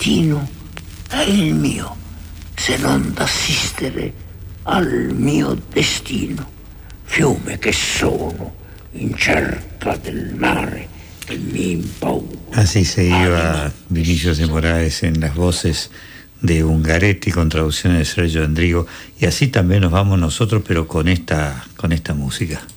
destino è il mio, se non d'assistere al mio destino. Fiume che sono in cerca del mare che mi impaura. Así se iba Vinicius de Moraes en las voces de Ungaretti con traducción de Sergio Endrigo, y así también nos vamos nosotros, pero con esta música.